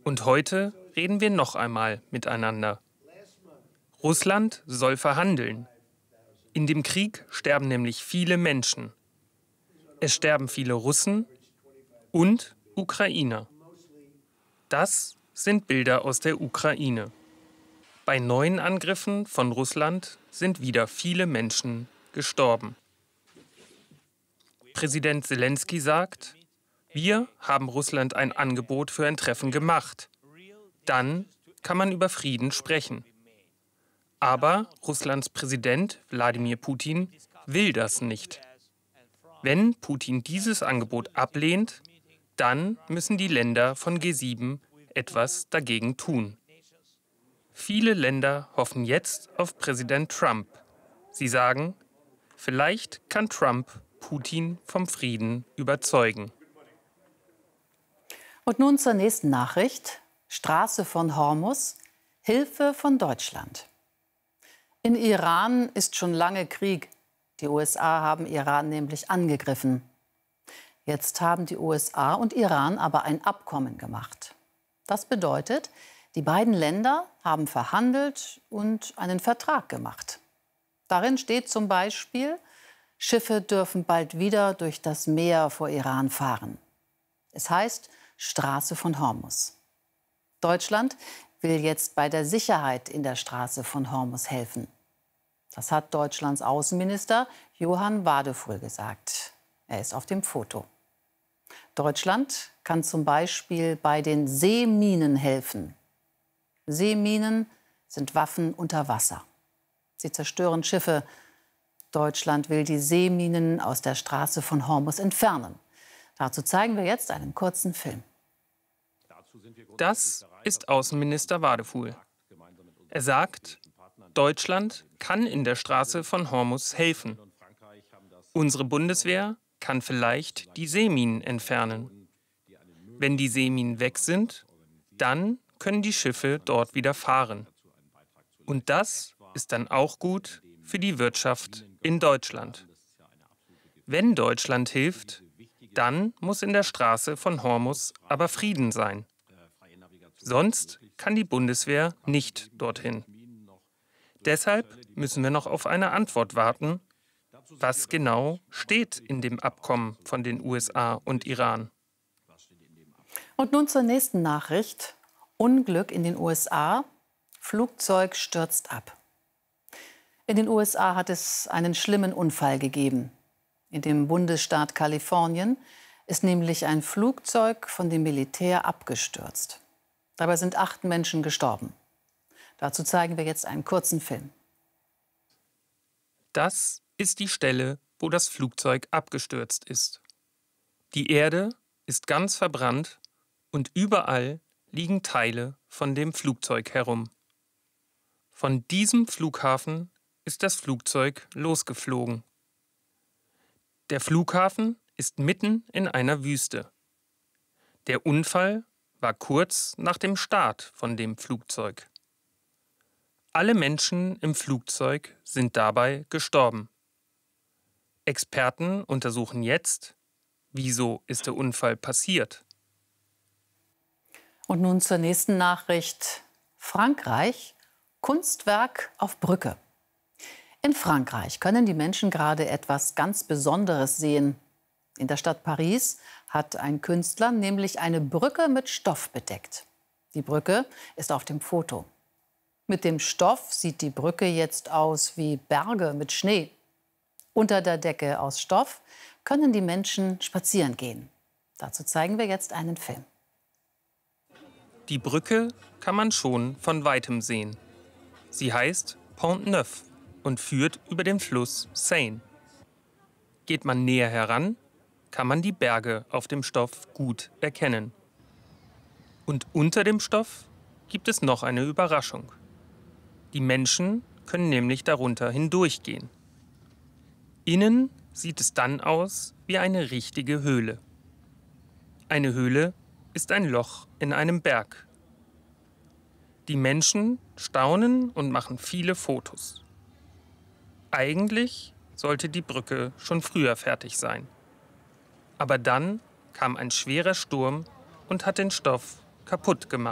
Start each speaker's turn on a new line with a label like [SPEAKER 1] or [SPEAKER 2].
[SPEAKER 1] Und heute reden wir noch einmal miteinander. Russland soll verhandeln. In dem Krieg sterben nämlich viele Menschen. Es sterben viele Russen und Ukrainer. Das sind Bilder aus der Ukraine. Bei neuen Angriffen von Russland sind wieder viele Menschen gestorben. Präsident Selenskyj sagt, wir haben Russland ein Angebot für ein Treffen gemacht. Dann kann man über Frieden sprechen. Aber Russlands Präsident Wladimir Putin will das nicht. Wenn Putin dieses Angebot ablehnt, dann müssen die Länder von G7 etwas dagegen tun. Viele Länder hoffen jetzt auf Präsident Trump. Sie sagen, vielleicht kann Trump Putin vom Frieden überzeugen.
[SPEAKER 2] Und nun zur nächsten Nachricht. Straße von Hormus, Hilfe von Deutschland. In Iran ist schon lange Krieg. Die USA haben Iran nämlich angegriffen. Jetzt haben die USA und Iran aber ein Abkommen gemacht. Das bedeutet, die beiden Länder haben verhandelt und einen Vertrag gemacht. Darin steht zum Beispiel, Schiffe dürfen bald wieder durch das Meer vor Iran fahren. Es heißt Straße von Hormus. Deutschland will jetzt bei der Sicherheit in der Straße von Hormus helfen. Das hat Deutschlands Außenminister Johann Wadefuhl gesagt. Er ist auf dem Foto. Deutschland kann zum Beispiel bei den Seeminen helfen. Seeminen sind Waffen unter Wasser. Sie zerstören Schiffe. Deutschland will die Seeminen aus der Straße von Hormus entfernen. Dazu zeigen wir jetzt einen kurzen Film.
[SPEAKER 1] Das ist Außenminister Wadefuhl. Er sagt, Deutschland kann in der Straße von Hormus helfen. Unsere Bundeswehr kann vielleicht die Seeminen entfernen. Wenn die Seeminen weg sind, dann können die Schiffe dort wieder fahren. Und das ist dann auch gut für die Wirtschaft in Deutschland. Wenn Deutschland hilft, dann muss in der Straße von Hormus aber Frieden sein. Sonst kann die Bundeswehr nicht dorthin. Deshalb müssen wir noch auf eine Antwort warten. Was genau steht in dem Abkommen von den USA und Iran?
[SPEAKER 2] Und nun zur nächsten Nachricht. Unglück in den USA. Flugzeug stürzt ab. In den USA hat es einen schlimmen Unfall gegeben. In dem Bundesstaat Kalifornien ist nämlich ein Flugzeug von dem Militär abgestürzt. Dabei sind 8 Menschen gestorben. Dazu zeigen wir jetzt einen kurzen Film.
[SPEAKER 1] Das ist die Stelle, wo das Flugzeug abgestürzt ist. Die Erde ist ganz verbrannt und überall liegen Teile von dem Flugzeug herum. Von diesem Flughafen ist das Flugzeug losgeflogen. Der Flughafen ist mitten in einer Wüste. Der Unfall war kurz nach dem Start von dem Flugzeug. Alle Menschen im Flugzeug sind dabei gestorben. Experten untersuchen jetzt, wieso ist der Unfall passiert.
[SPEAKER 2] Und nun zur nächsten Nachricht. Frankreich, Kunstwerk auf Brücke. In Frankreich können die Menschen gerade etwas ganz Besonderes sehen. In der Stadt Paris hat ein Künstler nämlich eine Brücke mit Stoff bedeckt. Die Brücke ist auf dem Foto. Mit dem Stoff sieht die Brücke jetzt aus wie Berge mit Schnee. Unter der Decke aus Stoff können die Menschen spazieren gehen. Dazu zeigen wir jetzt einen Film.
[SPEAKER 1] Die Brücke kann man schon von weitem sehen. Sie heißt Pont Neuf und führt über den Fluss Seine. Geht man näher heran, kann man die Berge auf dem Stoff gut erkennen. Und unter dem Stoff gibt es noch eine Überraschung. Die Menschen können nämlich darunter hindurchgehen. Innen sieht es dann aus wie eine richtige Höhle. Eine Höhle ist ein Loch in einem Berg. Die Menschen staunen und machen viele Fotos. Eigentlich sollte die Brücke schon früher fertig sein. Aber dann kam ein schwerer Sturm und hat den Stoff kaputt gemacht.